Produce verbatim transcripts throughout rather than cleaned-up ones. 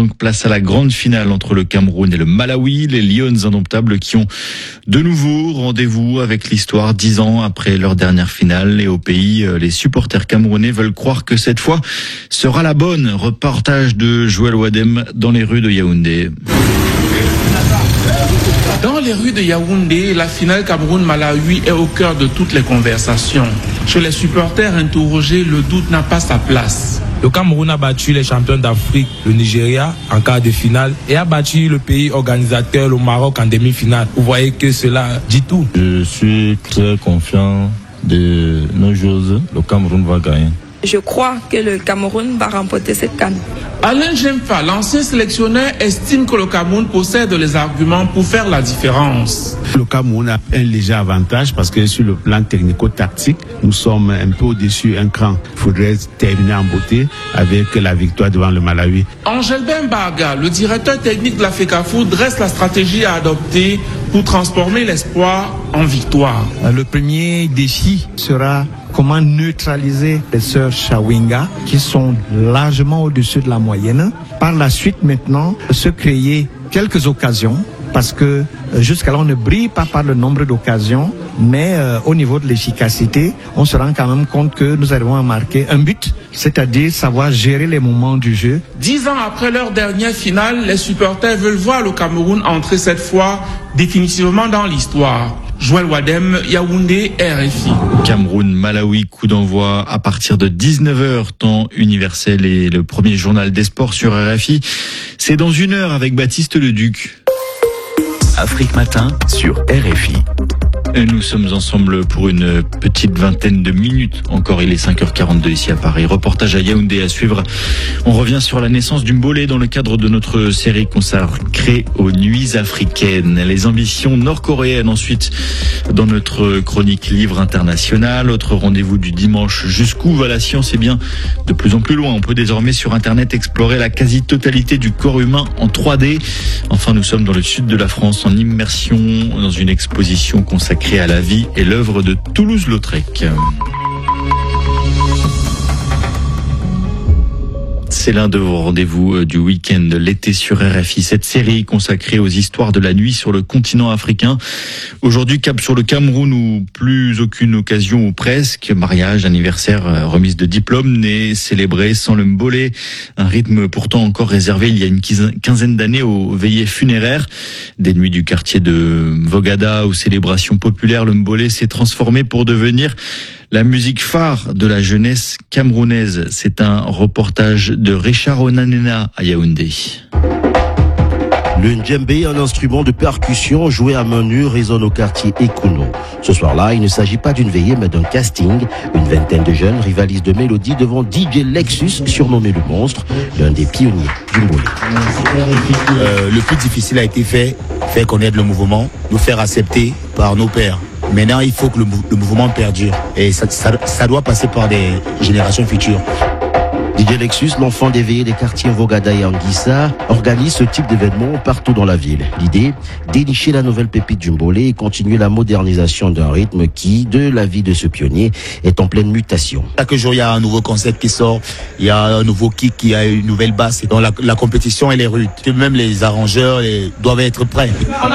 donc place à la grande finale entre le Cameroun et le Malawi. Les Lions indomptables qui ont de nouveau rendez-vous avec l'histoire dix ans après leur dernière finale. Et au pays, les supporters camerounais veulent croire que cette fois sera la bonne. Reportage de Joël Wadem dans les rues de Yaoundé. Dans les rues de Yaoundé, la finale Cameroun-Malawi est au cœur de toutes les conversations. Chez les supporters interrogés, le doute n'a pas sa place. Le Cameroun a battu les champions d'Afrique, le Nigeria, en quart de finale et a battu le pays organisateur, le Maroc, en demi-finale. Vous voyez que cela dit tout. Je suis très confiant de nos joueurs. Le Cameroun va gagner. Je crois que le Cameroun va remporter cette CAN. Alain Jemfa, l'ancien sélectionneur, estime que le Cameroun possède les arguments pour faire la différence. Le Cameroun a un léger avantage parce que sur le plan technico-tactique, nous sommes un peu au-dessus un cran. Il faudrait terminer en beauté avec la victoire devant le Malawi. Angelben Barga, le directeur technique de la FECAFOOT, dresse la stratégie à adopter pour transformer l'espoir en victoire. Le premier défi sera comment neutraliser les sœurs Chawinga qui sont largement au-dessus de la moyenne. Par la suite maintenant, se créer quelques occasions parce que jusqu'à là on ne brille pas par le nombre d'occasions, mais euh, au niveau de l'efficacité, on se rend quand même compte que nous arrivons à marquer un but, c'est-à-dire savoir gérer les moments du jeu. Dix ans après leur dernière finale, les supporters veulent voir le Cameroun entrer cette fois définitivement dans l'histoire. Joël Wadem, Yaoundé, R F I. Cameroun, Malawi, coup d'envoi à partir de dix-neuf heures, temps universel et le premier journal des sports sur R F I. C'est dans une heure avec Baptiste Leduc. Afrique Matin sur R F I. Nous sommes ensemble pour une petite vingtaine de minutes. Encore, il est cinq heures quarante-deux ici à Paris. Reportage à Yaoundé à suivre. On revient sur la naissance du Mbolé dans le cadre de notre série consacrée aux nuits africaines. Les ambitions nord-coréennes ensuite dans notre chronique livre international. Autre rendez-vous du dimanche. Jusqu'où va la science? Eh bien, de plus en plus loin. On peut désormais sur Internet explorer la quasi-totalité du corps humain en trois D. Enfin, nous sommes dans le sud de la France en immersion dans une exposition consacrée à la vie et l'œuvre de Toulouse-Lautrec. C'est l'un de vos rendez-vous du week-end, l'été sur R F I. Cette série consacrée aux histoires de la nuit sur le continent africain. Aujourd'hui, cap sur le Cameroun où plus aucune occasion ou presque, mariage, anniversaire, remise de diplôme n'est célébré sans le Mbolé. Un rythme pourtant encore réservé il y a une quinzaine d'années aux veillées funéraires. Des nuits du quartier de Vogada aux célébrations populaires, le Mbolé s'est transformé pour devenir la musique phare de la jeunesse camerounaise. C'est un reportage de Richard Onanena à Yaoundé. Le djembé, un instrument de percussion joué à main nue, résonne au quartier Ekouno. Ce soir-là, il ne s'agit pas d'une veillée mais d'un casting. Une vingtaine de jeunes rivalisent de mélodie devant D J Lexus, surnommé le monstre, l'un des pionniers du Mbolé. Euh, le plus difficile a été fait, faire connaître le mouvement, nous faire accepter par nos pères. Maintenant, il faut que le, mou- le mouvement perdure. Et ça, ça, ça doit passer par des générations futures. D J Lexus, l'enfant des veillées des quartiers Vogada et Anguissa, organise ce type d'événement partout dans la ville. L'idée, dénicher la nouvelle pépite du Mbolé et continuer la modernisation d'un rythme qui, de la vie de ce pionnier, est en pleine mutation. Chaque jour, il y a un nouveau concept qui sort, il y a un nouveau kick, il y a une nouvelle basse. Donc la, la compétition, elle est rude. Même les arrangeurs les, doivent être prêts.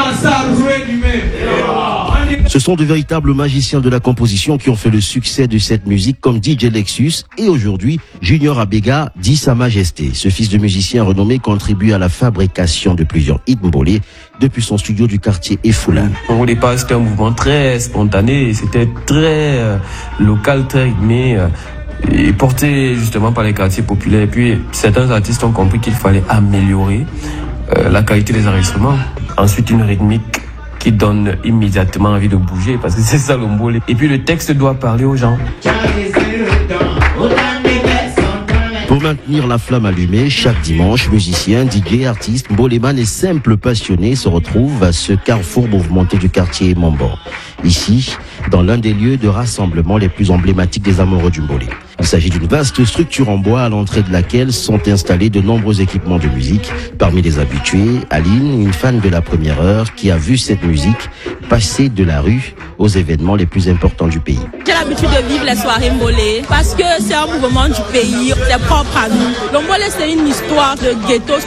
Ce sont de véritables magiciens de la composition qui ont fait le succès de cette musique comme D J Lexus et aujourd'hui Junior Abega dit Sa Majesté. Ce fils de musicien renommé contribue à la fabrication de plusieurs hits Mbolé depuis son studio du quartier Efoula. Au départ, c'était un mouvement très spontané, c'était très euh, local, très rythmé. Euh, et porté justement par les quartiers populaires. Et puis certains artistes ont compris qu'il fallait améliorer euh, la qualité des enregistrements. Ensuite, une rythmique qui donne immédiatement envie de bouger, parce que c'est ça le Mbolé. Et puis le texte doit parler aux gens. Pour maintenir la flamme allumée, chaque dimanche, musiciens, D J, artistes, mboléman et simples passionnés se retrouvent à ce carrefour mouvementé du quartier Mambo. Ici, dans l'un des lieux de rassemblement les plus emblématiques des amoureux du Mbolé. Il s'agit d'une vaste structure en bois à l'entrée de laquelle sont installés de nombreux équipements de musique. Parmi les habitués, Aline, une fan de la première heure, qui a vu cette musique passer de la rue aux événements les plus importants du pays. J'ai l'habitude de vivre les soirées Mbolé parce que c'est un mouvement du pays, c'est propre à nous. Le Mbolé, c'est une histoire de ghetto. Les artistes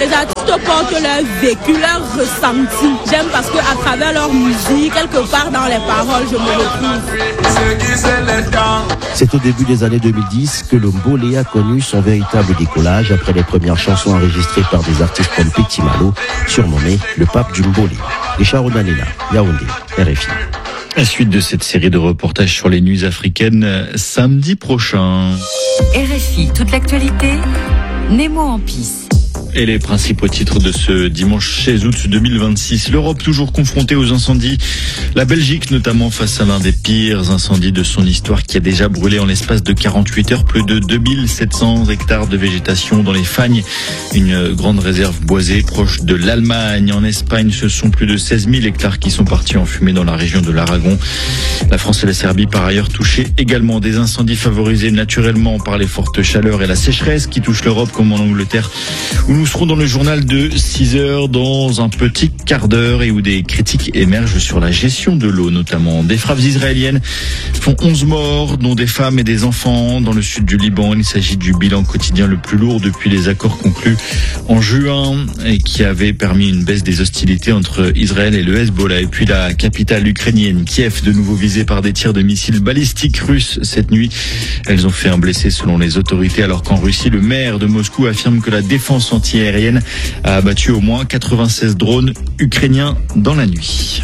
artistes portent leur vécu, leur ressenti. J'aime parce qu'à travers leur musique, quelque part dans les paroles, je me retrouve. C'est au début des années deux mille dix que le Mbolé a connu son véritable décollage après les premières chansons enregistrées par des artistes comme Petit Malo, surnommé le pape du Mbolé. Richard Onanena, Yaoundé, R F I. La suite de cette série de reportages sur les nuits africaines, samedi prochain. R F I, toute l'actualité, Nemo en piste. Et les principaux titres de ce dimanche seize août deux mille vingt-six. L'Europe toujours confrontée aux incendies. La Belgique notamment face à l'un des pires incendies de son histoire qui a déjà brûlé en l'espace de quarante-huit heures plus de deux mille sept cents hectares de végétation dans les Fagnes. Une grande réserve boisée proche de l'Allemagne. En Espagne, ce sont plus de seize mille hectares qui sont partis en fumée dans la région de l'Aragon. La France et la Serbie par ailleurs touchées également. Des incendies favorisés naturellement par les fortes chaleurs et la sécheresse qui touchent l'Europe comme en Angleterre, où nous serons dans le journal de six heures dans un petit quart d'heure et où des critiques émergent sur la gestion de l'eau notamment. Des frappes israéliennes font onze morts, dont des femmes et des enfants dans le sud du Liban. Il s'agit du bilan quotidien le plus lourd depuis les accords conclus en juin et qui avait permis une baisse des hostilités entre Israël et le Hezbollah. Et puis la capitale ukrainienne, Kiev, de nouveau visée par des tirs de missiles balistiques russes cette nuit. Elles ont fait un blessé selon les autorités, alors qu'en Russie, le maire de Moscou affirme que la défense anti-aérienne a abattu au moins quatre-vingt-seize drones ukrainiens dans la nuit.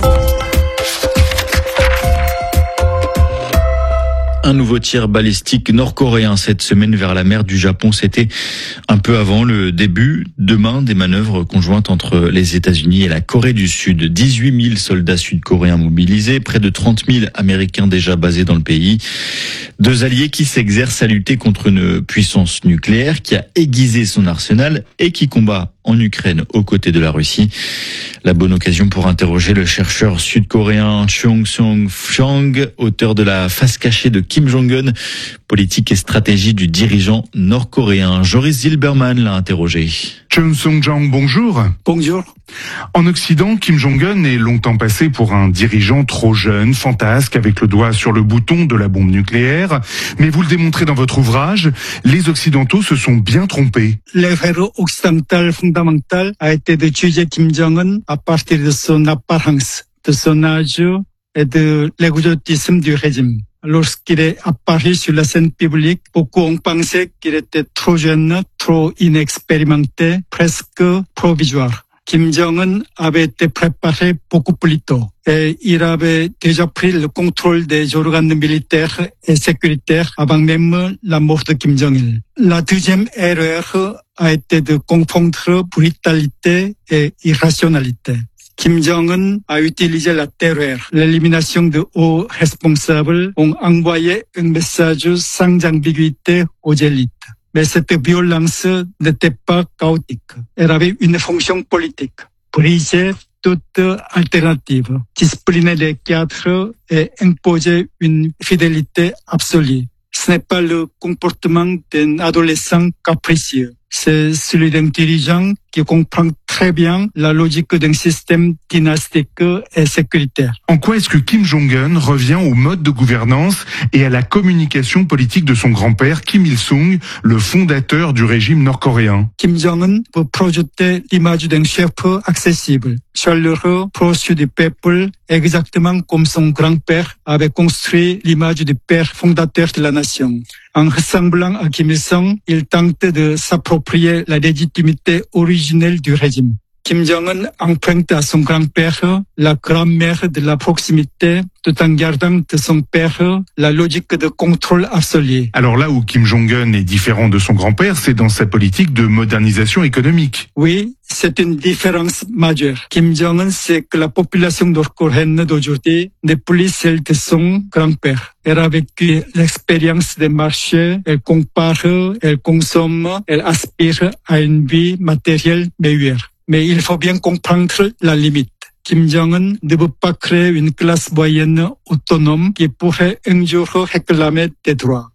Un nouveau tir balistique nord-coréen cette semaine vers la mer du Japon. C'était un peu avant le début demain des manœuvres conjointes entre les États-Unis et la Corée du Sud. dix-huit mille soldats sud-coréens mobilisés, près de trente mille Américains déjà basés dans le pays. Deux alliés qui s'exercent à lutter contre une puissance nucléaire qui a aiguisé son arsenal et qui combat en Ukraine aux côtés de la Russie. La bonne occasion pour interroger le chercheur sud-coréen Chung Sung-chang, auteur de la face cachée de Kim Jong-un, politique et stratégie du dirigeant nord-coréen. Joris Zilberman l'a interrogé. Chung Sung-chang, bonjour. Bonjour. En Occident, Kim Jong-un est longtemps passé pour un dirigeant trop jeune, fantasque, avec le doigt sur le bouton de la bombe nucléaire. Mais vous le démontrez dans votre ouvrage, les Occidentaux se sont bien trompés. L'erreur occidentale fondamentale a été de juger Kim Jong-un à partir de son apparence, de son âge et de l'exotisme du régime. Lorsqu'il est apparu sur la scène publique, beaucoup ont pensé qu'il était trop jeune, trop inexpérimenté, presque provisoire. Kim Jong-un avait été préparé beaucoup plus tôt et il avait déjà pris le contrôle des organes militaires et sécuritaires avant même la mort de Kim Jong-il. La deuxième erreur a été de confondre brutalité et irrationalité. Kim Jong-un a utilisé la terreur. L'élimination de hauts responsables ont envoyé un message sans ambiguïté aux élites. Mais cette violence n'était pas chaotique. Elle avait une fonction politique. Briser toute alternative, discipliner les cadres et imposer une fidélité absolue. Ce n'est pas le comportement d'un adolescent capricieux. C'est celui d'un dirigeant qui comprend très bien la logique d'un système dynastique et sécuritaire. En quoi est-ce que Kim Jong-un revient au mode de gouvernance et à la communication politique de son grand-père, Kim Il-sung, le fondateur du régime nord-coréen? Kim Jong-un peut projeter l'image d'un chef accessible, chaleureux, proche du peuple, exactement comme son grand-père avait construit l'image du père fondateur de la nation. En ressemblant à Kim Il-sung, il tente de s'approprier la légitimité originelle du régime. Kim Jong-un emprunte à son grand-père la grammaire de la proximité, tout en gardant de son père la logique de contrôle absolu. Alors là où Kim Jong-un est différent de son grand-père, c'est dans sa politique de modernisation économique. Oui, c'est une différence majeure. Kim Jong-un sait que la population nord-coréenne d'aujourd'hui n'est plus celle de son grand-père. Elle a vécu l'expérience des marchés, elle compare, elle consomme, elle aspire à une vie matérielle meilleure. Mais il faut bien comprendre la limite. Kim Jong-un ne veut pas créer une classe moyenne autonome qui pourrait un jour réclamer des droits.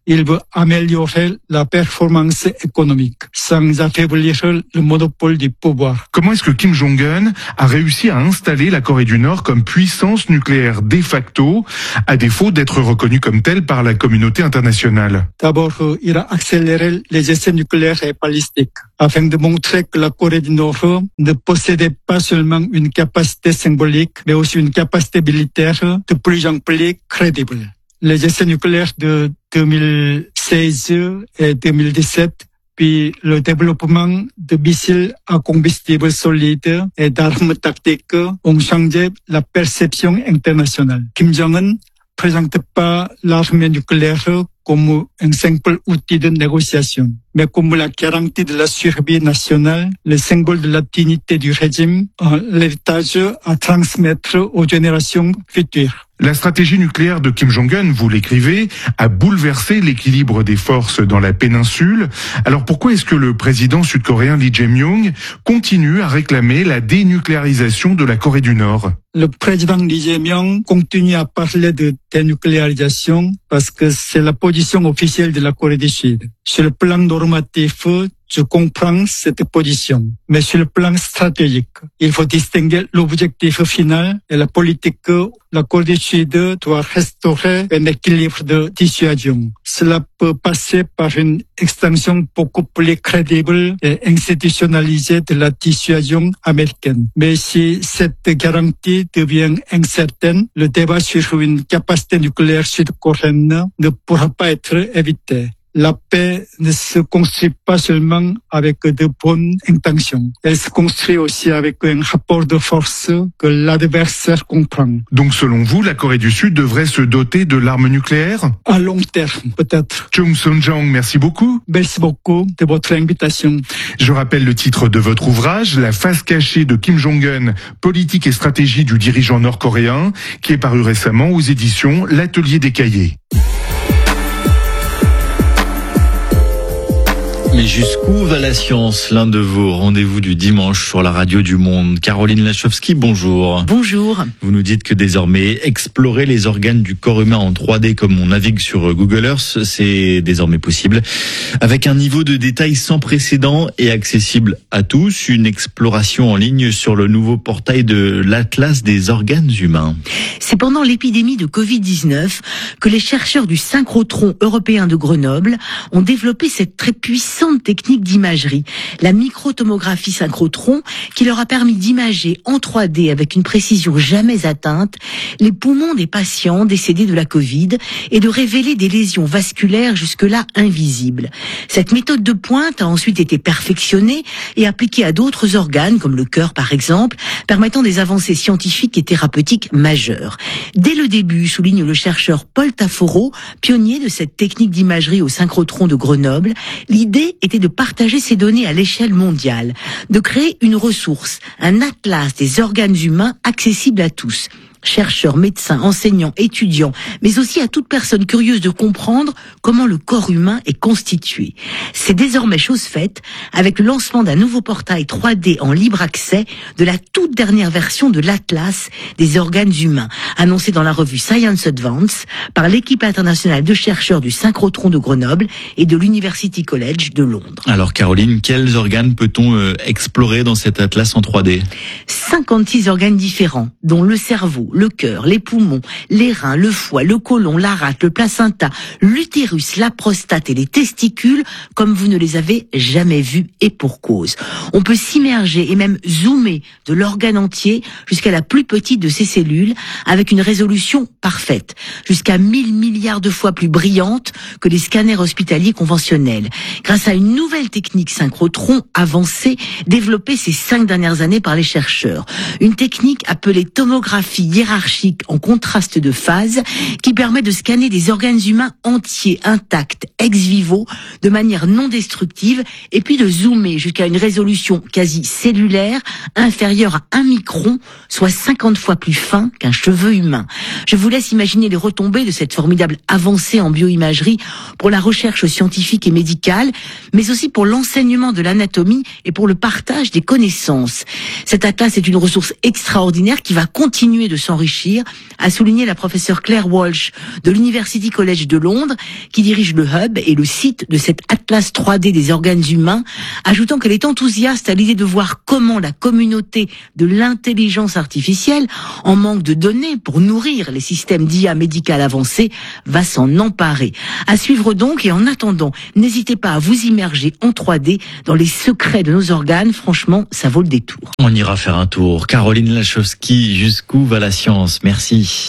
Il veut améliorer la performance économique sans affaiblir le monopole du pouvoir. Comment est-ce que Kim Jong-un a réussi à installer la Corée du Nord comme puissance nucléaire de facto, à défaut d'être reconnue comme telle par la communauté internationale? D'abord, il a accéléré les essais nucléaires et balistiques afin de montrer que la Corée du Nord ne possédait pas seulement une capacité symbolique, mais aussi une capacité militaire de plus en plus crédible. Les essais nucléaires de deux mille seize et deux mille dix-sept, puis le développement de missiles à combustible solide et d'armes tactiques ont changé la perception internationale. Kim Jong-un ne présente pas l'arme nucléaire comme un simple outil de négociation, mais comme la garantie de la survie nationale, le symbole de la dignité du régime, l'héritage à transmettre aux générations futures. La stratégie nucléaire de Kim Jong-un, vous l'écrivez, a bouleversé l'équilibre des forces dans la péninsule. Alors pourquoi est-ce que le président sud-coréen Lee Jae-myung continue à réclamer la dénucléarisation de la Corée du Nord? Le président Lee Jae-myung continue à parler de dénucléarisation parce que c'est la position officielle de la Corée du Sud. Sur le plan normatif, je comprends cette position, mais sur le plan stratégique, il faut distinguer l'objectif final et la politique. La Corée du Sud doit restaurer un équilibre de dissuasion. Cela peut passer par une extension beaucoup plus crédible et institutionnalisée de la dissuasion américaine. Mais si cette garantie devient incertaine, le débat sur une capacité nucléaire sud-coréenne ne pourra pas être évité. La paix ne se construit pas seulement avec de bonnes intentions. Elle se construit aussi avec un rapport de force que l'adversaire comprend. Donc selon vous, la Corée du Sud devrait se doter de l'arme nucléaire? À long terme, peut-être. Chung Sun-jong, merci beaucoup. Merci beaucoup de votre invitation. Je rappelle le titre de votre ouvrage, La face cachée de Kim Jong-un, politique et stratégie du dirigeant nord-coréen, qui est paru récemment aux éditions L'Atelier des Cahiers. Mais jusqu'où va la science? L'un de vos rendez-vous du dimanche sur la radio du Monde. Caroline Lachowski, bonjour. Bonjour. Vous nous dites que désormais, explorer les organes du corps humain en trois D comme on navigue sur Google Earth, c'est désormais possible. Avec un niveau de détail sans précédent et accessible à tous, une exploration en ligne sur le nouveau portail de l'Atlas des organes humains. C'est pendant l'épidémie de covid dix-neuf que les chercheurs du synchrotron européen de Grenoble ont développé cette très puissante technique d'imagerie, la microtomographie synchrotron, qui leur a permis d'imager en trois D avec une précision jamais atteinte les poumons des patients décédés de la Covid et de révéler des lésions vasculaires jusque-là invisibles. Cette méthode de pointe a ensuite été perfectionnée et appliquée à d'autres organes, comme le cœur par exemple, permettant des avancées scientifiques et thérapeutiques majeures. Dès le début, souligne le chercheur Paul Taforo, pionnier de cette technique d'imagerie au synchrotron de Grenoble, l'idée était de partager ces données à l'échelle mondiale, de créer une ressource, un atlas des organes humains accessible à tous. Chercheurs, médecins, enseignants, étudiants, mais aussi à toute personne curieuse de comprendre comment le corps humain est constitué. C'est désormais chose faite avec le lancement d'un nouveau portail trois D en libre accès de la toute dernière version de l'Atlas des organes humains, annoncé dans la revue Science Advance par l'équipe internationale de chercheurs du synchrotron de Grenoble et de l'University College de Londres. Alors Caroline, quels organes peut-on euh, explorer dans cet atlas en trois D? cinquante-six organes différents, dont le cerveau, le cœur, les poumons, les reins, le foie, le côlon, la rate, le placenta, l'utérus, la prostate et les testicules, comme vous ne les avez jamais vus, et pour cause. On peut s'immerger et même zoomer de l'organe entier jusqu'à la plus petite de ses cellules, avec une résolution parfaite, jusqu'à mille milliards de fois plus brillante que les scanners hospitaliers conventionnels, grâce à une nouvelle technique synchrotron avancée, développée ces cinq dernières années par les chercheurs. Une technique appelée tomographie hiérarchique en contraste de phase, qui permet de scanner des organes humains entiers, intacts, ex vivo, de manière non destructive, et puis de zoomer jusqu'à une résolution quasi cellulaire, inférieure à un micron, soit cinquante fois plus fin qu'un cheveu humain. Je vous laisse imaginer les retombées de cette formidable avancée en bioimagerie pour la recherche scientifique et médicale, mais aussi pour l'enseignement de l'anatomie et pour le partage des connaissances. Cet atlas est une ressource extraordinaire qui va continuer de s'enrichir s'enrichir, a souligné la professeure Claire Walsh de l'University College de Londres, qui dirige le hub et le site de cet atlas trois D des organes humains, ajoutant qu'elle est enthousiaste à l'idée de voir comment la communauté de l'intelligence artificielle, en manque de données pour nourrir les systèmes d'I A médical avancés, va s'en emparer. À suivre donc, et en attendant, n'hésitez pas à vous immerger en trois D dans les secrets de nos organes. Franchement, ça vaut le détour. On ira faire un tour. Caroline Lachowski, jusqu'où va la science? Merci.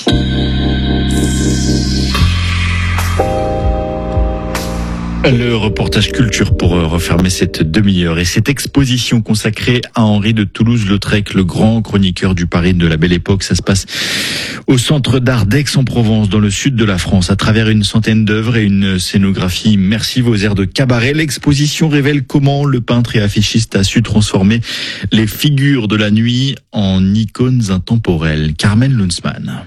Le reportage culture pour refermer cette demi-heure et cette exposition consacrée à Henri de Toulouse-Lautrec, le grand chroniqueur du Paris de la Belle Époque. Ça se passe au centre d'art d'Aix-en-Provence, dans le sud de la France, à travers une centaine d'œuvres et une scénographie immersive aux airs de cabaret. L'exposition révèle comment le peintre et affichiste a su transformer les figures de la nuit en icônes intemporelles. Carmen Lunsmann.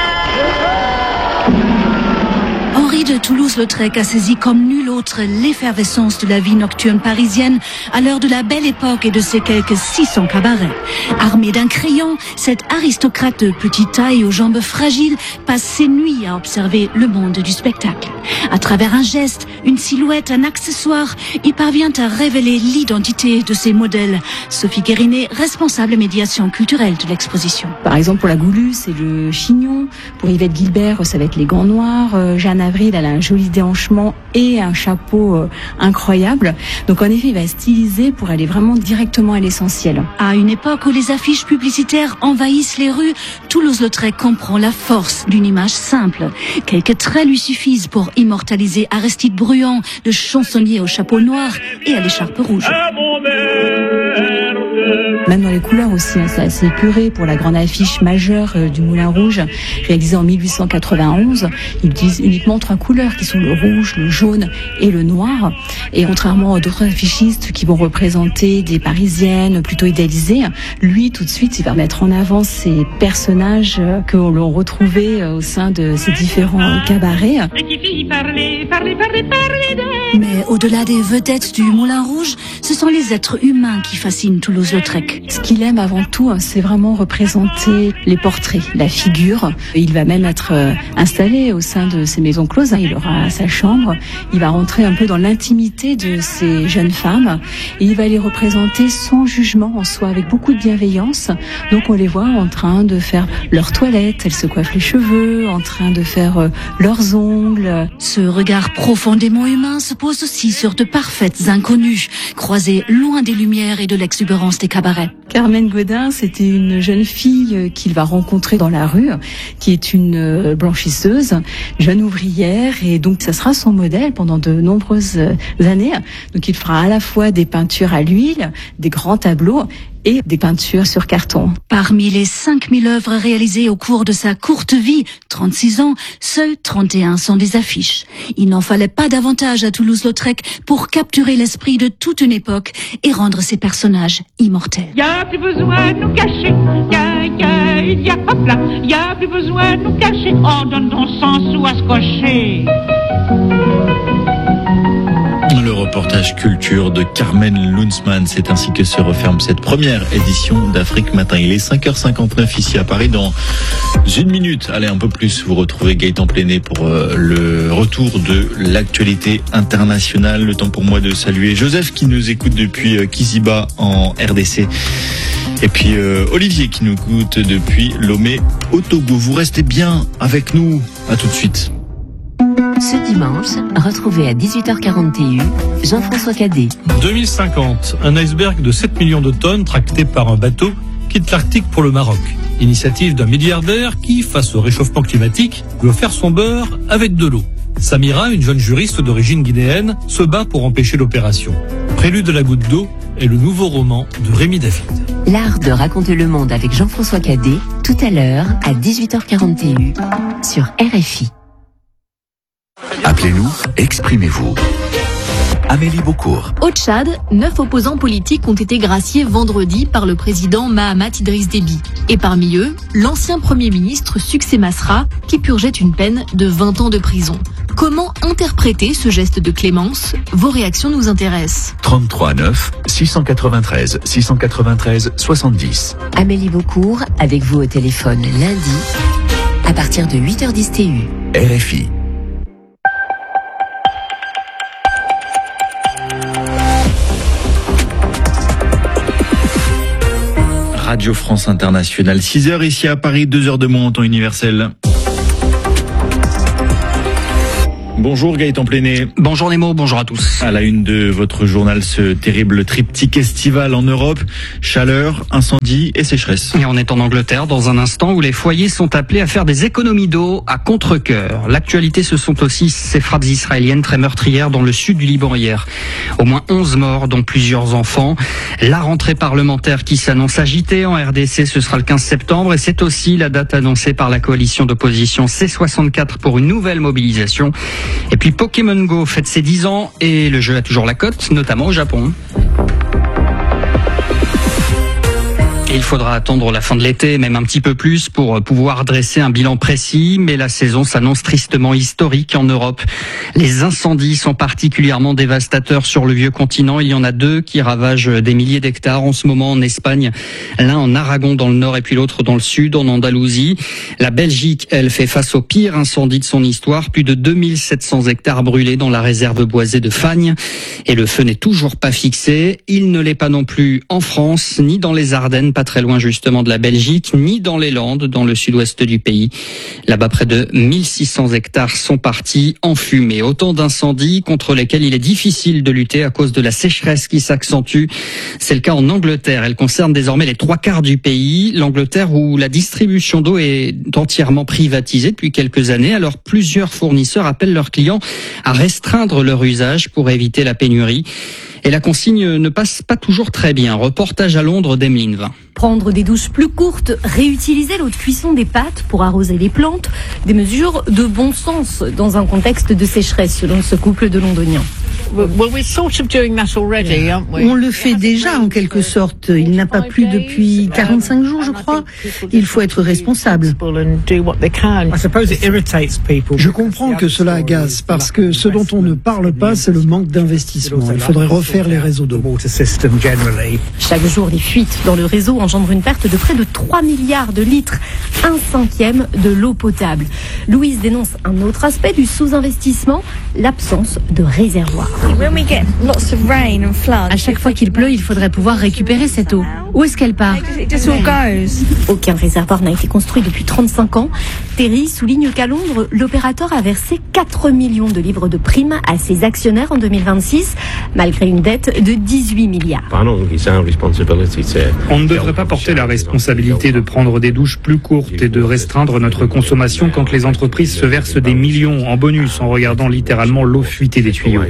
Henri de Toulouse-Lautrec a saisi comme nul autre l'effervescence de la vie nocturne parisienne à l'heure de la Belle Époque et de ses quelques six cents cabarets. Armé d'un crayon, cet aristocrate de petite taille aux jambes fragiles passe ses nuits à observer le monde du spectacle. À travers un geste, une silhouette, un accessoire, il parvient à révéler l'identité de ses modèles. Sophie Guérinet, responsable médiation culturelle de l'exposition. Par exemple, pour la Goulue, c'est le chignon. Pour Yvette Guilbert, ça va être les gants noirs. Euh, Jeanne Avril, elle a un joli déhanchement et un chapeau euh, incroyable. Donc en effet, il va styliser pour aller vraiment directement à l'essentiel. À une époque où les affiches publicitaires envahissent les rues, Toulouse-Lautrec comprend la force d'une image simple. Quelques traits lui suffisent pour immortaliser Aristide Bruand, le chansonnier au chapeau noir et à l'écharpe rouge. Même dans les couleurs aussi, hein, c'est assez épuré. Pour la grande affiche majeure euh, du Moulin Rouge, réalisée en mille huit cent quatre-vingt-onze, ils utilisent uniquement trois couleurs qui sont le rouge, le jaune et le noir. Et contrairement à d'autres affichistes qui vont représenter des Parisiennes plutôt idéalisées, lui, tout de suite, il va mettre en avant ces personnages euh, que l'on retrouvait euh, au sein de ces différents cabarets. Mais au-delà des vedettes du Moulin Rouge, ce sont les êtres humains qui fascinent Toulouse-Lautrec. Ce qu'il aime avant tout, c'est vraiment représenter les portraits, la figure. Il va même être installé au sein de ces maisons closes. Il aura sa chambre. Il va rentrer un peu dans l'intimité de ces jeunes femmes. Et il va les représenter sans jugement en soi, avec beaucoup de bienveillance. Donc on les voit en train de faire leur toilette. Elles se coiffent les cheveux, en train de faire leurs ongles. Ce regard profondément humain se pose aussi sur de parfaites inconnues, croisées loin des lumières et de l'exubérance des cabarets. Carmen Godin, c'était une jeune fille qu'il va rencontrer dans la rue, qui est une blanchisseuse, jeune ouvrière, et donc ça sera son modèle pendant de nombreuses années. Donc il fera à la fois des peintures à l'huile, des grands tableaux, et des peintures sur carton. Parmi les cinq mille œuvres réalisées au cours de sa courte vie, trente-six ans, seuls trente et un sont des affiches. Il n'en fallait pas davantage à Toulouse-Lautrec pour capturer l'esprit de toute une époque et rendre ses personnages immortels. Y a plus besoin de nous cacher, y a, y a, y a, hop là, y a plus besoin de nous cacher, on donne ton cent sous à se cocher. Le reportage culture de Carmen Lunsmann, c'est ainsi que se referme cette première édition d'Afrique Matin. Il est cinq heures cinquante-neuf ici à Paris. Dans une minute, allez un peu plus, vous retrouvez Gaëtan Pléné pour euh, le retour de l'actualité internationale. Le temps pour moi de saluer Joseph qui nous écoute depuis euh, Kiziba en R D C. Et puis euh, Olivier qui nous écoute depuis Lomé au Togo. Vous restez bien avec nous. À tout de suite. Ce dimanche, retrouvez à dix-huit heures quarante et un Jean-François Cadet. deux mille cinquante, un iceberg de sept millions de tonnes tracté par un bateau quitte l'Arctique pour le Maroc. Initiative d'un milliardaire qui, face au réchauffement climatique, veut faire son beurre avec de l'eau. Samira, une jeune juriste d'origine guinéenne, se bat pour empêcher l'opération. Prélude de la goutte d'eau est le nouveau roman de Rémi David. L'art de raconter le monde avec Jean-François Cadet, tout à l'heure à dix-huit heures quarante et un sur R F I. Appelez-nous, exprimez-vous. Amélie Beaucourt. Au Tchad, neuf opposants politiques ont été graciés vendredi par le président Mahamat Idriss Déby. Et parmi eux, l'ancien Premier ministre Succès Masra, qui purgeait une peine de vingt ans de prison. Comment interpréter ce geste de clémence? Vos réactions nous intéressent. trente-trois neuf six cent quatre-vingt-treize six cent quatre-vingt-treize soixante-dix. Amélie Beaucourt, avec vous au téléphone lundi, à partir de huit heures dix T U. R F I. Radio France Internationale, six heures ici à Paris, deux heures de moins en temps universel. Bonjour Gaëtan Pléné. Bonjour Nemo, bonjour à tous. À la une de votre journal, ce terrible triptyque estival en Europe, chaleur, incendie et sécheresse. Et on est en Angleterre dans un instant où les foyers sont appelés à faire des économies d'eau à contre-cœur. L'actualité, ce sont aussi ces frappes israéliennes très meurtrières dans le sud du Liban hier. Au moins onze morts, dont plusieurs enfants. La rentrée parlementaire qui s'annonce agitée en R D C, ce sera le quinze septembre et c'est aussi la date annoncée par la coalition d'opposition C soixante-quatre pour une nouvelle mobilisation. Et puis Pokémon Go fête ses dix ans et le jeu a toujours la cote, notamment au Japon. Et il faudra attendre la fin de l'été, même un petit peu plus, pour pouvoir dresser un bilan précis, mais la saison s'annonce tristement historique en Europe. Les incendies sont particulièrement dévastateurs sur le vieux continent. Il y en a deux qui ravagent des milliers d'hectares en ce moment en Espagne. L'un en Aragon dans le nord et puis l'autre dans le sud, en Andalousie. La Belgique, elle, fait face au pire incendie de son histoire. Plus de deux mille sept cents hectares brûlés dans la réserve boisée de Fagnes. Et le feu n'est toujours pas fixé. Il ne l'est pas non plus en France, ni dans les Ardennes, pas très loin justement de la Belgique, ni dans les Landes, dans le sud-ouest du pays. Là-bas, près de mille six cents hectares sont partis en fumée. Autant d'incendies contre lesquels il est difficile de lutter à cause de la sécheresse qui s'accentue. C'est le cas en Angleterre. Elle concerne désormais les trois quarts du pays. L'Angleterre où la distribution d'eau est entièrement privatisée depuis quelques années. Alors plusieurs fournisseurs appellent leurs clients à restreindre leur usage pour éviter la pénurie. Et la consigne ne passe pas toujours très bien. Reportage à Londres d'Emeline Vin. Prendre des douches plus courtes, réutiliser l'eau de cuisson des pâtes pour arroser les plantes, des mesures de bon sens dans un contexte de sécheresse selon ce couple de Londoniens. On le fait déjà en quelque sorte. Il n'a pas plu depuis quarante-cinq jours, je crois. Il faut être responsable. Je comprends que cela agace parce que ce dont on ne parle pas, c'est le manque d'investissement. Il faudrait refaire les réseaux d'eau. Chaque jour, les fuites dans le réseau engendrent une perte de près de trois milliards de litres, un cinquième de l'eau potable. Louise dénonce un autre aspect du sous-investissement, l'absence de réservoirs. À chaque fois qu'il pleut, il faudrait pouvoir récupérer cette eau. Où est-ce qu'elle part? Aucun réservoir n'a été construit depuis trente-cinq ans. Terry souligne qu'à Londres, l'opérateur a versé quatre millions de livres de primes à ses actionnaires en deux mille vingt-six, malgré une dette de dix-huit milliards. On ne devrait pas porter la responsabilité de prendre des douches plus courtes et de restreindre notre consommation quand les entreprises se versent des millions en bonus en regardant littéralement l'eau fuiter des tuyaux.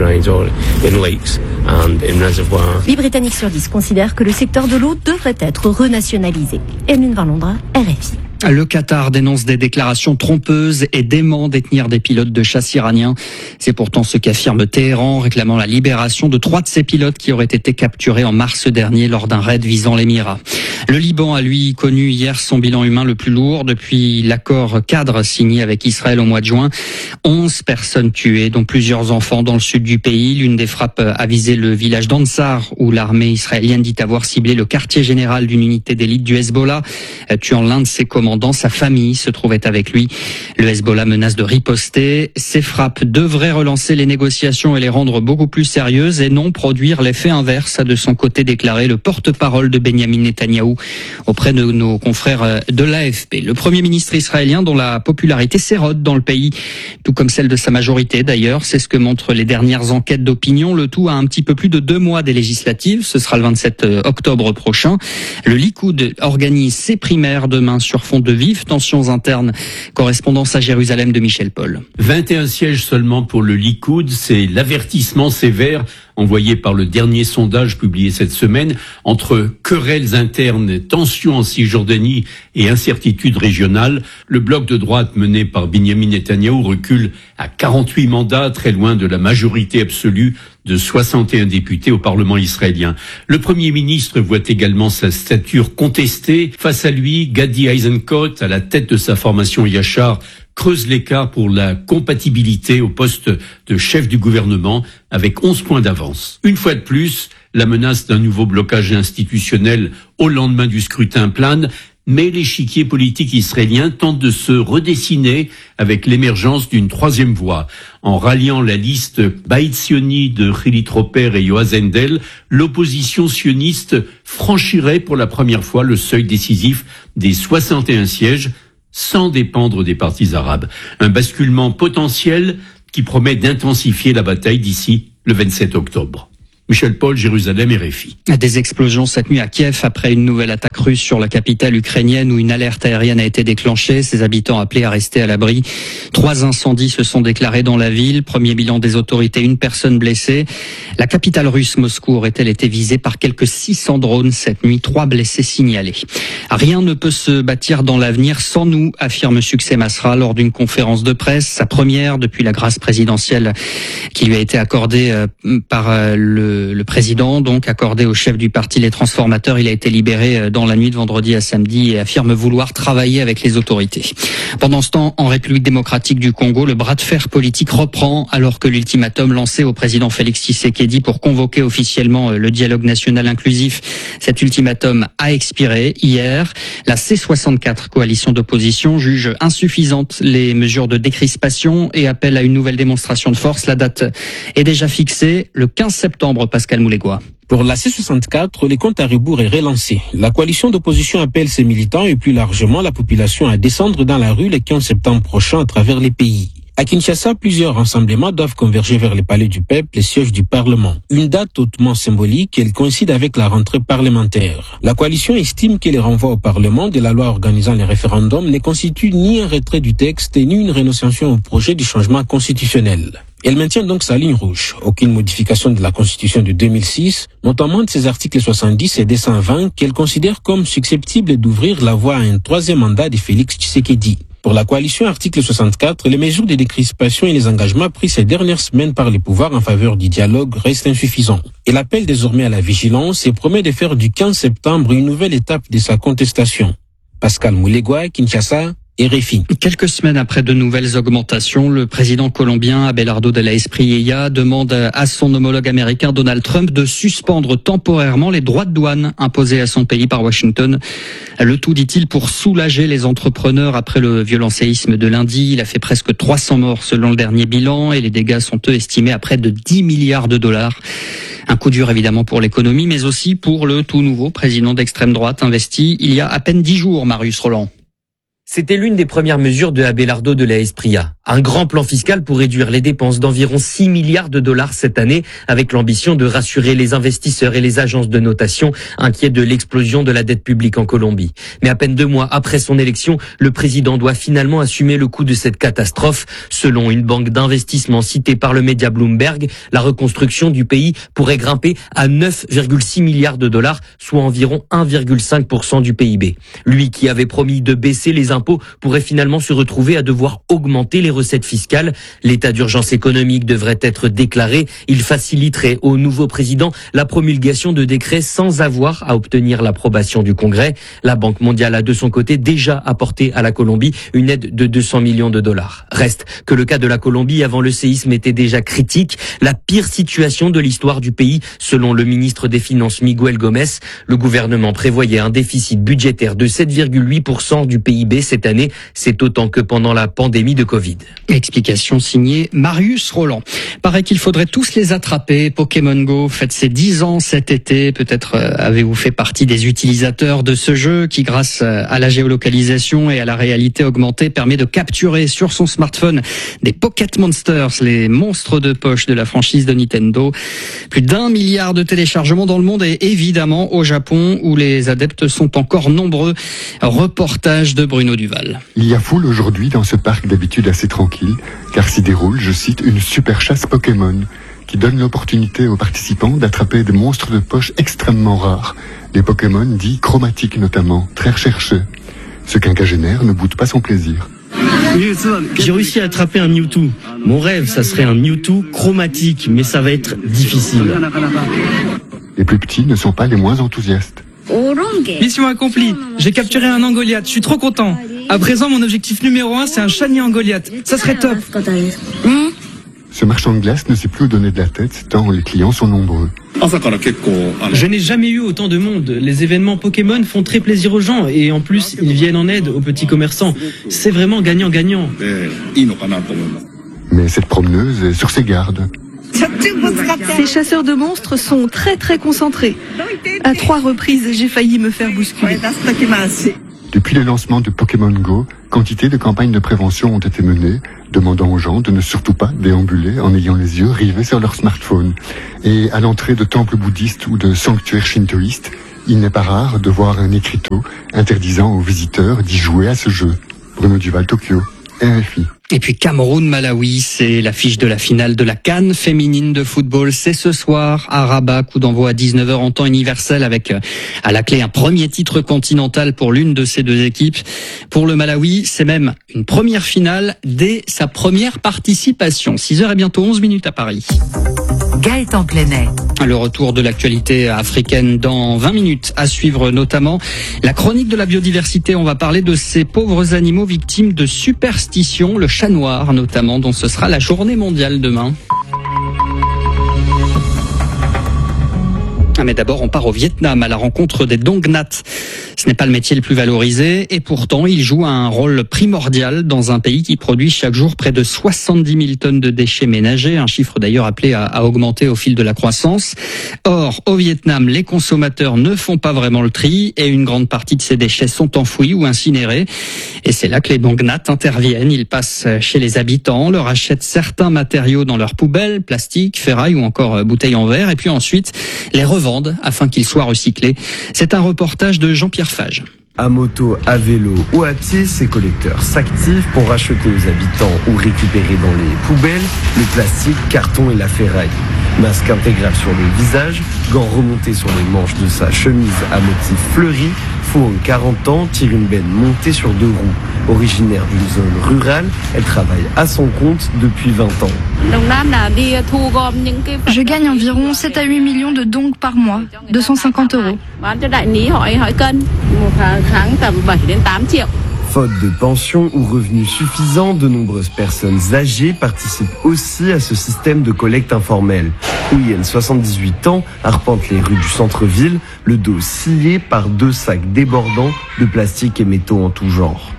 huit Britanniques sur dix considèrent que le secteur de l'eau devrait être renationalisé. Emeline Vin, Londres, R F I. Le Qatar dénonce des déclarations trompeuses et dément détenir des pilotes de chasse iraniens. C'est pourtant ce qu'affirme Téhéran, réclamant la libération de trois de ces pilotes qui auraient été capturés en mars dernier lors d'un raid visant l'Émirat. Le Liban a lui connu hier son bilan humain le plus lourd depuis l'accord cadre signé avec Israël au mois de juin. Onze personnes tuées, dont plusieurs enfants dans le sud du pays. L'une des frappes a visé le village d'Ansar, où l'armée israélienne dit avoir ciblé le quartier général d'une unité d'élite du Hezbollah, tuant l'un de ses commandants. Sa famille se trouvait avec lui. Le Hezbollah menace de riposter. Ces frappes devraient relancer les négociations et les rendre beaucoup plus sérieuses et non produire l'effet inverse, a de son côté déclaré le porte-parole de Benyamin Netanyahou auprès de nos confrères de l'A F P. Le Premier ministre israélien, dont la popularité s'érode dans le pays, tout comme celle de sa majorité d'ailleurs, c'est ce que montrent les dernières enquêtes d'opinion. Le tout à un petit peu plus de deux mois des législatives. Ce sera le vingt-sept octobre prochain. Le Likoud organise ses primaires demain sur fond de vives tensions internes. Correspondance à Jérusalem de Michel Paul. vingt et un sièges seulement pour le Likoud, c'est l'avertissement sévère envoyé par le dernier sondage publié cette semaine. Entre querelles internes, tensions en Cisjordanie et incertitudes régionales, le bloc de droite mené par Benyamin Netanyahou recule à quarante-huit mandats, très loin de la majorité absolue de soixante et un députés au Parlement israélien. Le Premier ministre voit également sa stature contestée. Face à lui, Gadi Eisenkot, à la tête de sa formation Yachar, creuse l'écart pour la compatibilité au poste de chef du gouvernement avec onze points d'avance. Une fois de plus, la menace d'un nouveau blocage institutionnel au lendemain du scrutin plane, mais l'échiquier politique israélien tente de se redessiner avec l'émergence d'une troisième voie. En ralliant la liste Baït Sioni de Hili Troper et Yoaz Hendel, l'opposition sioniste franchirait pour la première fois le seuil décisif des soixante et un sièges, sans dépendre des partis arabes. Un basculement potentiel qui promet d'intensifier la bataille d'ici le vingt-sept octobre. Michel Paul, Jérusalem, R F I. Des explosions cette nuit à Kiev après une nouvelle attaque russe sur la capitale ukrainienne où une alerte aérienne a été déclenchée. Ses habitants appelés à rester à l'abri. Trois incendies se sont déclarés dans la ville. Premier bilan des autorités, une personne blessée. La capitale russe, Moscou, aurait-elle été visée par quelques six cents drones cette nuit. Trois blessés signalés. Rien ne peut se bâtir dans l'avenir sans nous, affirme Succès Masra lors d'une conférence de presse. Sa première depuis la grâce présidentielle qui lui a été accordée par le le président, donc accordé au chef du parti Les Transformateurs. Il a été libéré dans la nuit de vendredi à samedi et affirme vouloir travailler avec les autorités. Pendant ce temps, en République démocratique du Congo, le bras de fer politique reprend alors que l'ultimatum lancé au président Félix Tshisekedi pour convoquer officiellement le dialogue national inclusif, cet ultimatum a expiré hier. La C soixante-quatre, coalition d'opposition, juge insuffisantes les mesures de décrispation et appelle à une nouvelle démonstration de force. La date est déjà fixée, le quinze septembre. Pascal Moulégois. Pour la C soixante-quatre, les comptes à rebours est relancé. La coalition d'opposition appelle ses militants et plus largement la population à descendre dans la rue le quinze septembre prochain à travers les pays. À Kinshasa, plusieurs rassemblements doivent converger vers les palais du peuple, les sièges du Parlement. Une date hautement symbolique, elle coïncide avec la rentrée parlementaire. La coalition estime que les renvois au Parlement de la loi organisant les référendums ne constituent ni un retrait du texte ni une renonciation au projet du changement constitutionnel. Elle maintient donc sa ligne rouge. Aucune modification de la Constitution de deux mille six, notamment de ses articles soixante-dix et deux cent vingt, qu'elle considère comme susceptibles d'ouvrir la voie à un troisième mandat de Félix Tshisekedi. Pour la coalition article soixante-quatre, les mesures de décrispation et les engagements pris ces dernières semaines par les pouvoirs en faveur du dialogue restent insuffisants. Elle appelle désormais à la vigilance et promet de faire du quinze septembre une nouvelle étape de sa contestation. Pascal Moulégois, Kinshasa, R F I. Quelques semaines après de nouvelles augmentations, le président colombien Abelardo de la Espriella demande à son homologue américain Donald Trump de suspendre temporairement les droits de douane imposés à son pays par Washington. Le tout, dit-il, pour soulager les entrepreneurs après le violent séisme de lundi. Il a fait presque trois cents morts selon le dernier bilan et les dégâts sont eux estimés à près de dix milliards de dollars. Un coup dur évidemment pour l'économie, mais aussi pour le tout nouveau président d'extrême droite investi il y a à peine dix jours, Marius Roland. C'était l'une des premières mesures de Abelardo de la Espriella. Un grand plan fiscal pour réduire les dépenses d'environ six milliards de dollars cette année, avec l'ambition de rassurer les investisseurs et les agences de notation inquiets de l'explosion de la dette publique en Colombie. Mais à peine deux mois après son élection, le président doit finalement assumer le coût de cette catastrophe. Selon une banque d'investissement citée par le média Bloomberg, la reconstruction du pays pourrait grimper à neuf virgule six milliards de dollars, soit environ un virgule cinq pour cent du P I B. Lui qui avait promis de baisser les impôts pourrait finalement se retrouver à devoir augmenter les recettes fiscales. L'état d'urgence économique devrait être déclaré. Il faciliterait au nouveau président la promulgation de décrets sans avoir à obtenir l'approbation du Congrès. La Banque mondiale a de son côté déjà apporté à la Colombie une aide de deux cents millions de dollars. Reste que le cas de la Colombie avant le séisme était déjà critique. La pire situation de l'histoire du pays, selon le ministre des Finances Miguel Gomez. Le gouvernement prévoyait un déficit budgétaire de sept virgule huit pour cent du P I B cette année. C'est autant que pendant la pandémie de Covid. Explication signée Marius Roland. Paraît qu'il faudrait tous les attraper. Pokémon Go fête ses dix ans cet été. Peut-être avez-vous fait partie des utilisateurs de ce jeu qui, grâce à la géolocalisation et à la réalité augmentée, permet de capturer sur son smartphone des Pocket Monsters, les monstres de poche de la franchise de Nintendo. Plus d'un milliard de téléchargements dans le monde et évidemment au Japon où les adeptes sont encore nombreux. Reportage de Bruno Duval. Il y a foule aujourd'hui dans ce parc d'habitude assez tranquille, car s'y déroule, je cite, une super chasse Pokémon, qui donne l'opportunité aux participants d'attraper des monstres de poche extrêmement rares, des Pokémon dits chromatiques notamment, très recherchés. Ce quinquagénaire ne boude pas son plaisir. J'ai réussi à attraper un Mewtwo. Mon rêve, ça serait un Mewtwo chromatique, mais ça va être difficile. Les plus petits ne sont pas les moins enthousiastes. Mission accomplie. J'ai capturé un angoliath. Je suis trop content. À présent, mon objectif numéro un, c'est un chenille angoliath. Ça serait top. Ce marchand de glace ne sait plus où donner de la tête tant les clients sont nombreux. Je n'ai jamais eu autant de monde. Les événements Pokémon font très plaisir aux gens et en plus, ils viennent en aide aux petits commerçants. C'est vraiment gagnant-gagnant. Mais cette promeneuse est sur ses gardes. Ces chasseurs de monstres sont très très concentrés. À trois reprises, j'ai failli me faire bousculer. Depuis le lancement de Pokémon Go, quantité de campagnes de prévention ont été menées, demandant aux gens de ne surtout pas déambuler en ayant les yeux rivés sur leur smartphone. Et à l'entrée de temples bouddhistes ou de sanctuaires shintoïstes, il n'est pas rare de voir un écriteau interdisant aux visiteurs d'y jouer à ce jeu. Bruno Duval, Tokyo, R F I. Et puis Cameroun-Malawi, c'est l'affiche de la finale de la CAN féminine de football. C'est ce soir à Rabat, coup d'envoi à dix-neuf heures en temps universel avec à la clé un premier titre continental pour l'une de ces deux équipes. Pour le Malawi, c'est même une première finale dès sa première participation. six heures et bientôt onze minutes à Paris. Gaëtan Plenet. Le retour de l'actualité africaine dans vingt minutes, à suivre notamment la chronique de la biodiversité. On va parler de ces pauvres animaux victimes de superstitions, le chat noir notamment, dont ce sera la journée mondiale demain. Ah mais d'abord, on part au Vietnam à la rencontre des Dong Nhat. Ce n'est pas le métier le plus valorisé et pourtant il joue un rôle primordial dans un pays qui produit chaque jour près de soixante-dix mille tonnes de déchets ménagers, un chiffre d'ailleurs appelé à, à augmenter au fil de la croissance. Or, au Vietnam, les consommateurs ne font pas vraiment le tri et une grande partie de ces déchets sont enfouis ou incinérés. Et c'est là que les Dong Nhat interviennent. Ils passent chez les habitants, leur achètent certains matériaux dans leurs poubelles, plastique, ferraille ou encore bouteilles en verre, et puis ensuite les revendent afin qu'ils soient recyclés. C'est un reportage de Jean-Pierre Fage. À moto, à vélo ou à pied, ces collecteurs s'activent pour racheter aux habitants ou récupérer dans les poubelles le plastique, carton et la ferraille. Masque intégral sur le visage, gants remontés sur les manches de sa chemise à motif fleuri, Fouang, quarante ans, tire une benne montée sur deux roues. Originaire d'une zone rurale, elle travaille à son compte depuis vingt ans. Je gagne environ sept à huit millions de dong par mois, deux cent cinquante euros. Faute de pension ou revenus suffisants, de nombreuses personnes âgées participent aussi à ce système de collecte informelle. Ouyen, soixante-dix-huit ans, arpente les rues du centre-ville, le dos scié par deux sacs débordants de plastique et métaux en tout genre.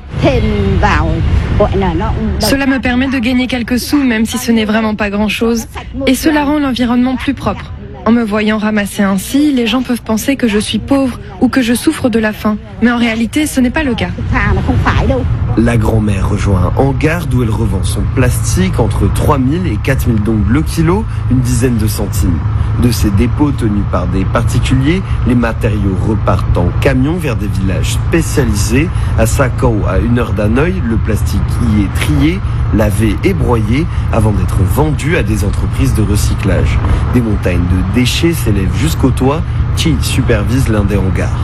Cela me permet de gagner quelques sous, même si ce n'est vraiment pas grand-chose. Et cela rend l'environnement plus propre. En me voyant ramasser ainsi, les gens peuvent penser que je suis pauvre ou que je souffre de la faim. Mais en réalité, ce n'est pas le cas. La grand-mère rejoint un hangar d'où elle revend son plastique entre trois mille et quatre mille dong le kilo, une dizaine de centimes. De ces dépôts tenus par des particuliers, les matériaux repartent en camion vers des villages spécialisés. À Sakao, à une heure d'Hanoï, le plastique y est trié, lavé et broyé avant d'être vendu à des entreprises de recyclage. Des montagnes de déchets s'élèvent jusqu'au toit. Chi supervise l'un des hangars.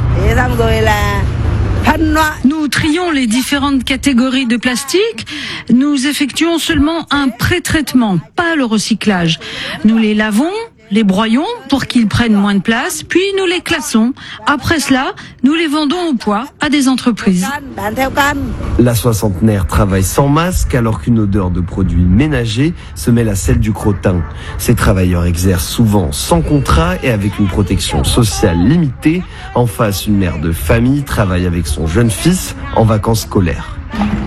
Nous trions les différentes catégories de plastique. Nous effectuons seulement un pré-traitement, pas le recyclage. Nous les lavons, les broyons pour qu'ils prennent moins de place, puis nous les classons. Après cela, nous les vendons au poids à des entreprises. La soixantenaire travaille sans masque alors qu'une odeur de produits ménagers se mêle à celle du crottin. Ces travailleurs exercent souvent sans contrat et avec une protection sociale limitée. En face, une mère de famille travaille avec son jeune fils en vacances scolaires.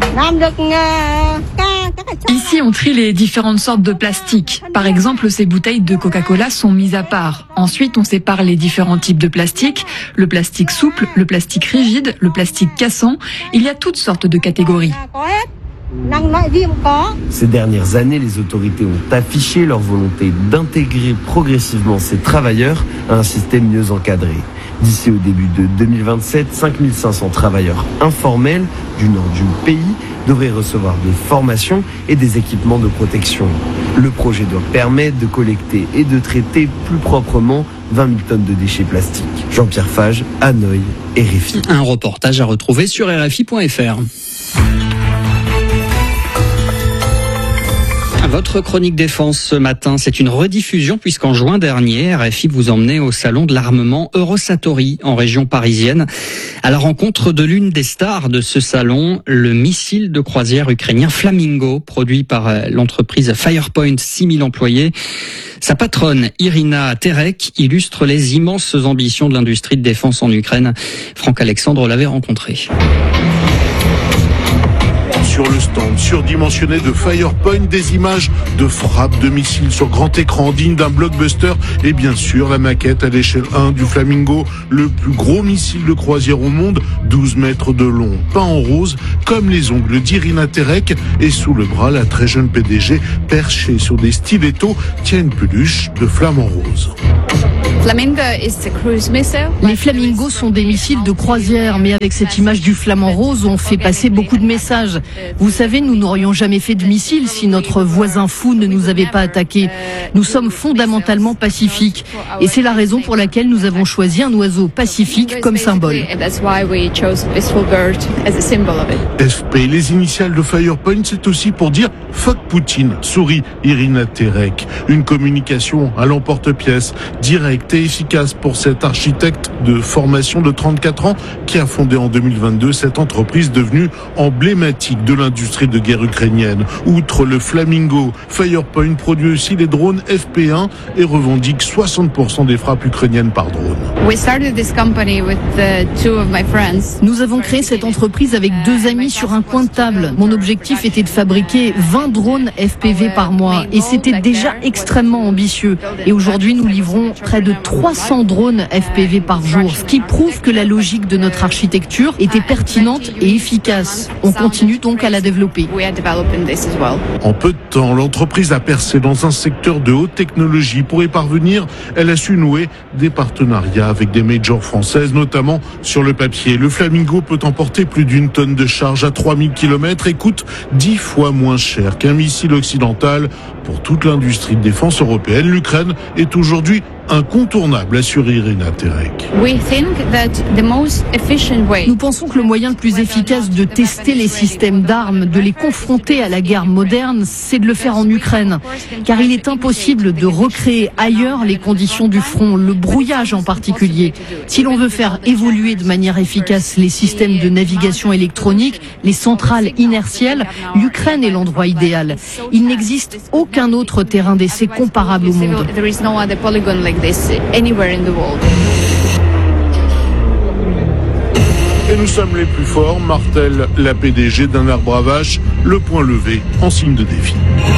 Ici, on trie les différentes sortes de plastique. Par exemple, ces bouteilles de Coca-Cola sont mises à part. Ensuite, on sépare les différents types de plastique. Le plastique souple, le plastique rigide, le plastique cassant. Il y a toutes sortes de catégories. Ces dernières années, les autorités ont affiché leur volonté d'intégrer progressivement ces travailleurs à un système mieux encadré. D'ici au début de deux mille vingt-sept, cinq mille cinq cents travailleurs informels du nord du pays devraient recevoir des formations et des équipements de protection. Le projet doit permettre de collecter et de traiter plus proprement vingt mille tonnes de déchets plastiques. Jean-Pierre Fage, Hanoï, R F I. Un reportage à retrouver sur R F I point F R. Votre chronique défense ce matin, c'est une rediffusion puisqu'en juin dernier, R F I vous emmenait au salon de l'armement Eurosatori en région parisienne à la rencontre de l'une des stars de ce salon, le missile de croisière ukrainien Flamingo, produit par l'entreprise Firepoint, six mille employés. Sa patronne, Irina Terek, illustre les immenses ambitions de l'industrie de défense en Ukraine. Franck Alexandre l'avait rencontré. Sur le stand surdimensionné de Firepoint, des images de frappes de missiles sur grand écran dignes d'un blockbuster et bien sûr la maquette à l'échelle un du Flamingo, le plus gros missile de croisière au monde, douze mètres de long, peint en rose comme les ongles d'Irina Terek, et sous le bras la très jeune P D G perchée sur des stilettos tient une peluche de flamant rose. Les Flamingos sont des missiles de croisière, mais avec cette image du flamant rose, on fait passer beaucoup de messages. Vous savez, nous n'aurions jamais fait de missiles si notre voisin fou ne nous avait pas attaqués. Nous sommes fondamentalement pacifiques, et c'est la raison pour laquelle nous avons choisi un oiseau pacifique comme symbole. F P, les initiales de Firepoint, c'est aussi pour dire « fuck Poutine », sourit Irina Terek. Une communication à l'emporte-pièce, directe et efficace pour cet architecte de formation de trente-quatre ans qui a fondé en deux mille vingt-deux cette entreprise devenue emblématique de l'industrie de guerre ukrainienne. Outre le Flamingo, Firepoint produit aussi les drones F P un et revendique soixante pour cent des frappes ukrainiennes par drone. Nous avons créé cette entreprise avec deux amis sur un coin de table. Mon objectif était de fabriquer vingt drones F P V par mois et c'était déjà extrêmement ambitieux. Et aujourd'hui, nous livrons près de trois cents drones F P V par jour, ce qui prouve que la logique de notre architecture était pertinente et efficace. On continue donc à la développer. En peu de temps, l'entreprise a percé dans un secteur de haute technologie. Pour y parvenir, elle a su nouer des partenariats avec des majors françaises, notamment sur le papier. Le Flamingo peut emporter plus d'une tonne de charge à trois mille kilomètres et coûte dix fois moins cher qu'un missile occidental. Pour toute l'industrie de défense européenne, l'Ukraine est aujourd'hui incontournable, assure Irina Terek. Nous pensons que le moyen le plus efficace de tester les systèmes d'armes, de les confronter à la guerre moderne, c'est de le faire en Ukraine. Car il est impossible de recréer ailleurs les conditions du front, le brouillage en particulier. Si l'on veut faire évoluer de manière efficace les systèmes de navigation électronique, les centrales inertielles, l'Ukraine est l'endroit idéal. Il n'existe aucun autre terrain d'essai comparable au monde. Et nous sommes les plus forts, martèle la P D G d'un arbre à vache, le poing levé en signe de défi.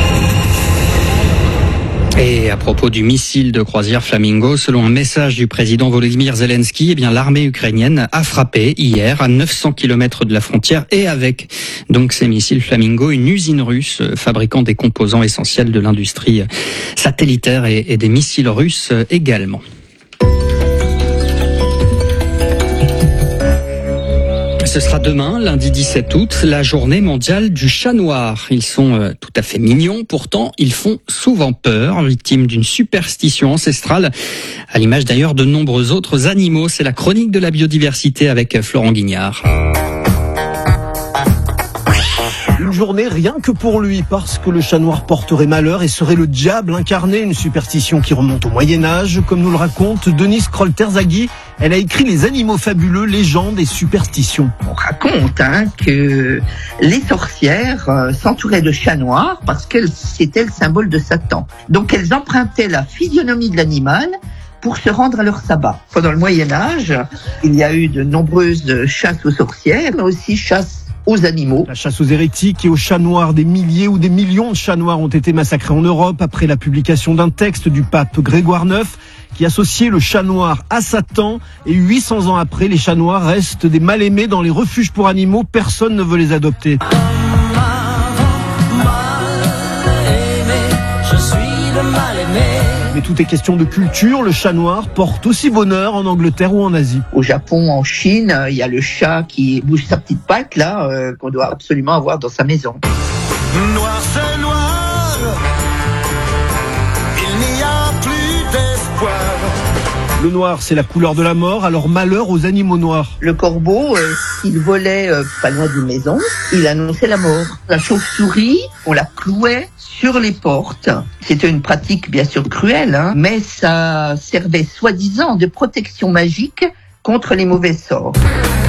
Et à propos du missile de croisière Flamingo, selon un message du président Volodymyr Zelensky, eh bien, l'armée ukrainienne a frappé hier à neuf cents kilomètres de la frontière et avec donc ces missiles Flamingo, une usine russe fabriquant des composants essentiels de l'industrie satellitaire et, et des missiles russes également. Ce sera demain, lundi dix-sept août, la journée mondiale du chat noir. Ils sont euh, tout à fait mignons, pourtant ils font souvent peur, victimes d'une superstition ancestrale, à l'image d'ailleurs de nombreux autres animaux. C'est la chronique de la biodiversité avec Florent Guignard. Une journée rien que pour lui, parce que le chat noir porterait malheur et serait le diable incarné, une superstition qui remonte au Moyen-Âge, comme nous le raconte Denise Kroll-Terzaghi. Elle a écrit Les animaux fabuleux, légendes et superstitions. On raconte hein, que les sorcières euh, s'entouraient de chats noirs parce que c'était le symbole de Satan. Donc elles empruntaient la physionomie de l'animal pour se rendre à leur sabbat. Pendant le Moyen-Âge, il y a eu de nombreuses chasses aux sorcières, mais aussi chasses aux animaux. La chasse aux hérétiques et aux chats noirs. Des milliers ou des millions de chats noirs ont été massacrés en Europe après la publication d'un texte du pape Grégoire neuf qui associait le chat noir à Satan. Et huit cents ans après, les chats noirs restent des mal-aimés dans les refuges pour animaux. Personne ne veut les adopter. Mais tout est question de culture. Le chat noir porte aussi bonheur en Angleterre ou en Asie. Au Japon, en Chine, il y a le chat qui bouge sa petite patte là, euh, qu'on doit absolument avoir dans sa maison. Noir, c'est noir, il n'y a plus d'espoir. Le noir, c'est la couleur de la mort, alors malheur aux animaux noirs. Le corbeau, euh, s'il volait euh, pas loin d'une maison, il annonçait la mort. La chauve-souris, on la clouait sur les portes. C'était une pratique bien sûr cruelle, hein, mais ça servait soi-disant de protection magique contre les mauvais sorts.